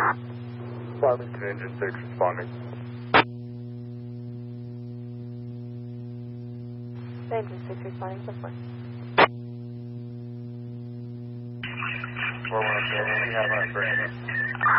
Farmington Engine 6 responding. Engine 6 responding, so far. 410, we have our